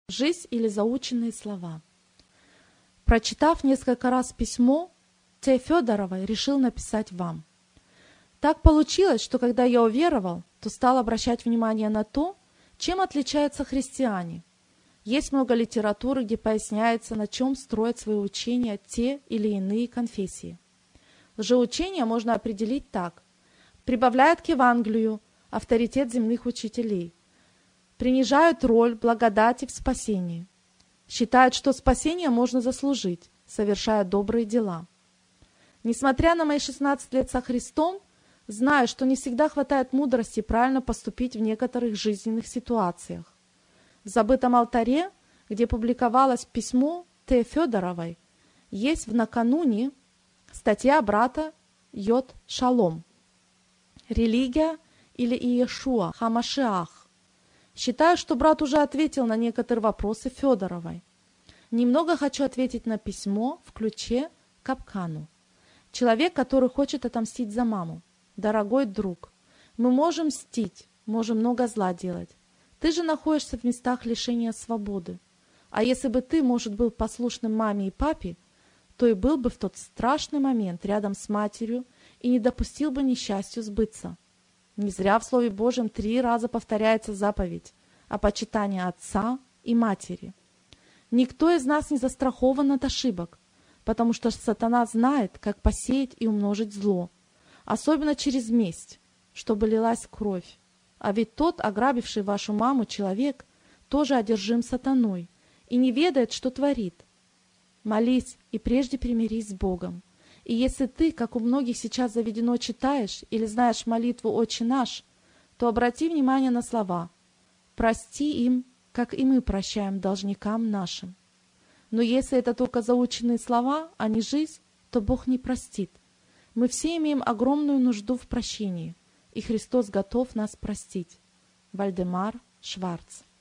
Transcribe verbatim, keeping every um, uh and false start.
Жизнь или заученные слова. Прочитав несколько раз письмо, Т. Федоровой решил написать вам. Так получилось, что когда я уверовал, то стал обращать внимание на то, чем отличаются христиане. Есть много литературы, где поясняется, на чем строят свои учения те или иные конфессии. Лжеучение можно определить так. Прибавляют к Евангелию авторитет земных учителей. Принижают роль благодати в спасении. Считают, что спасение можно заслужить, совершая добрые дела. Несмотря на мои шестнадцать лет со Христом, знаю, что не всегда хватает мудрости правильно поступить в некоторых жизненных ситуациях. В забытом алтаре, где публиковалось письмо Т. Федоровой, есть в накануне статья брата Йод Шалом «Религия или Иешуа Хамашиах». Считаю, что брат уже ответил на некоторые вопросы Федоровой. Немного хочу ответить на письмо в ключе к капкану. Человек, который хочет отомстить за маму. Дорогой друг, мы можем мстить, можем много зла делать. Ты же находишься в местах лишения свободы. А если бы ты, может, был послушным маме и папе, то и был бы в тот страшный момент рядом с матерью и не допустил бы несчастью сбыться. Не зря в Слове Божьем три раза повторяется заповедь о почитании отца и матери. Никто из нас не застрахован от ошибок, потому что сатана знает, как посеять и умножить зло, особенно через месть, чтобы лилась кровь. А ведь тот, ограбивший вашу маму человек, тоже одержим сатаной и не ведает, что творит. Молись и прежде примирись с Богом. И если ты, как у многих сейчас заведено, читаешь или знаешь молитву «Отче наш», то обрати внимание на слова «Прости им, как и мы прощаем должникам нашим». Но если это только заученные слова, а не жизнь, то Бог не простит. Мы все имеем огромную нужду в прощении, и Христос готов нас простить. Вальдемар Шварц.